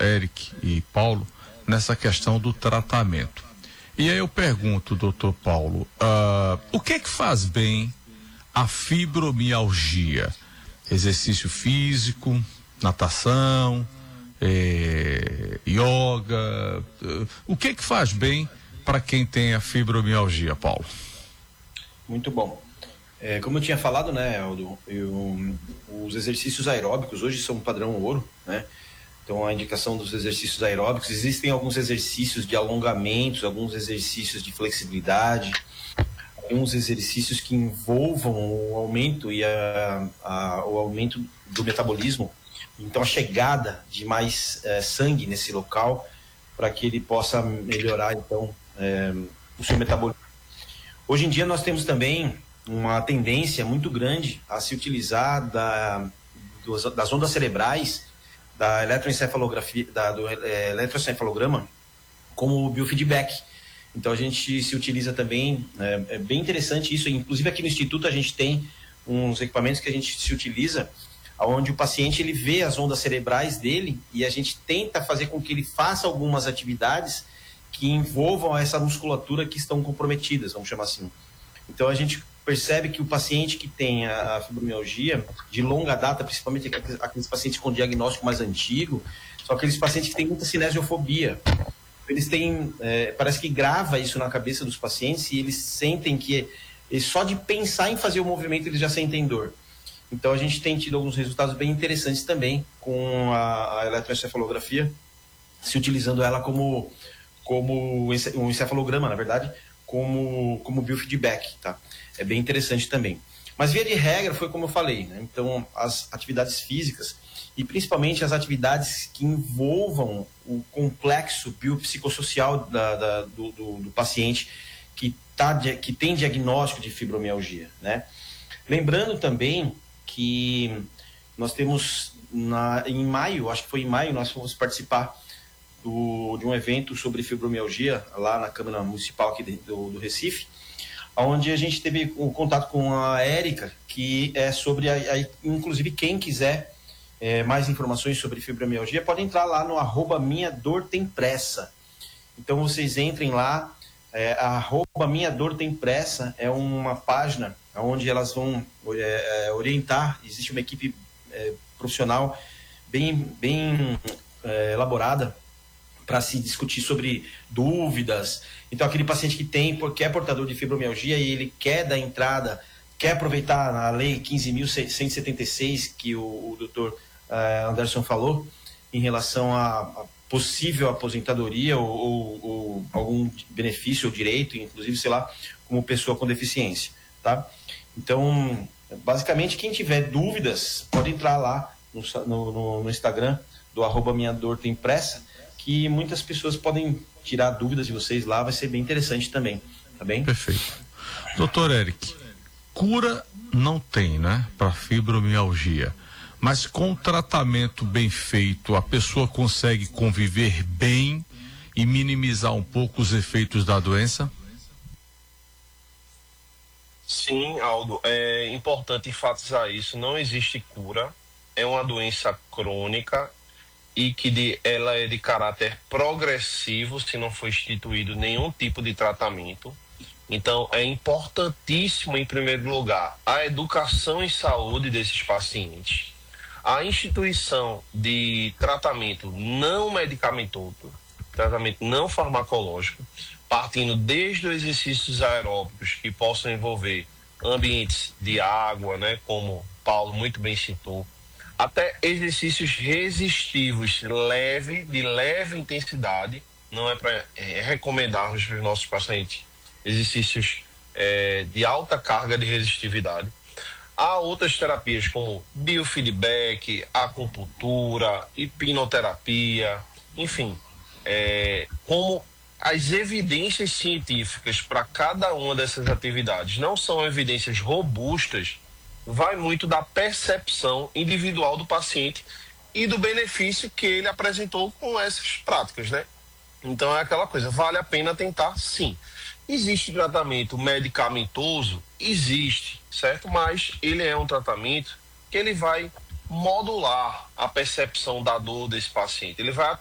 Eric e Paulo, nessa questão do tratamento. E aí eu pergunto, doutor Paulo, o que é que faz bem a fibromialgia? Exercício físico, natação, yoga, o que é que faz bem para quem tem a fibromialgia, Paulo? Muito bom. Como eu tinha falado, né, Aldo, os exercícios aeróbicos hoje são padrão ouro, né? Então, a indicação dos exercícios aeróbicos, existem alguns exercícios de alongamentos, alguns exercícios de flexibilidade, alguns exercícios que envolvam o aumento o aumento do metabolismo, então a chegada de mais sangue nesse local, para que ele possa melhorar, então, o seu metabolismo. Hoje em dia nós temos também uma tendência muito grande a se utilizar das ondas cerebrais, da eletroencefalografia, do eletroencefalograma como biofeedback. Então a gente se utiliza também, é bem interessante isso, inclusive aqui no Instituto a gente tem uns equipamentos que a gente se utiliza, onde o paciente ele vê as ondas cerebrais dele e a gente tenta fazer com que ele faça algumas atividades que envolvam essa musculatura que estão comprometidas, vamos chamar assim. Então a gente percebe que o paciente que tem a fibromialgia de longa data, principalmente aqueles pacientes com diagnóstico mais antigo, são aqueles pacientes que têm muita cinesiofobia. Eles têm, parece que grava isso na cabeça dos pacientes e eles sentem que só de pensar em fazer o movimento eles já sentem dor. Então a gente tem tido alguns resultados bem interessantes também com a eletroencefalografia, se utilizando ela como um encefalograma, na verdade, como biofeedback, tá? É bem interessante também. Mas via de regra foi como eu falei, né? Então as atividades físicas e principalmente as atividades que envolvam o complexo biopsicossocial do paciente que tem diagnóstico de fibromialgia, né? Lembrando também que nós temos em maio, acho que foi em maio, nós fomos participar de um evento sobre fibromialgia lá na Câmara Municipal aqui do Recife, onde a gente teve o contato com a Érica, que é sobre, inclusive quem quiser mais informações sobre fibromialgia, pode entrar lá no @minhadortempressa. Então vocês entrem lá, @minhadortempressa é uma página onde elas vão orientar, existe uma equipe profissional bem elaborada para se discutir sobre dúvidas. Então aquele paciente que é portador de fibromialgia e ele quer dar entrada, quer aproveitar a lei 15.176 que o doutor Anderson falou em relação a possível aposentadoria ou algum benefício ou direito, inclusive, sei lá, como pessoa com deficiência, tá? Então, basicamente, quem tiver dúvidas pode entrar lá no Instagram do @minhadortempressa, que muitas pessoas podem tirar dúvidas de vocês lá, vai ser bem interessante também, tá bem? Perfeito. Doutor Eric, cura não tem, né, para fibromialgia, mas com tratamento bem feito, a pessoa consegue conviver bem e minimizar um pouco os efeitos da doença? Sim, Aldo, é importante enfatizar isso, não existe cura, é uma doença crônica e que ela é de caráter progressivo se não for instituído nenhum tipo de tratamento. Então é importantíssimo, em primeiro lugar, a educação em saúde desses pacientes, a instituição de tratamento não medicamentoso, tratamento não farmacológico, partindo desde os exercícios aeróbicos que possam envolver ambientes de água, né, como Paulo muito bem citou, até exercícios resistivos de leve intensidade. Não é para recomendarmos para os nossos pacientes exercícios de alta carga de resistividade. Há outras terapias como biofeedback, acupuntura, hipnoterapia, enfim, como as evidências científicas para cada uma dessas atividades não são evidências robustas, vai muito da percepção individual do paciente e do benefício que ele apresentou com essas práticas, né? Então é aquela coisa, vale a pena tentar, sim. Existe tratamento medicamentoso? Existe, certo? Mas ele é um tratamento que ele vai modular a percepção da dor desse paciente. Ele vai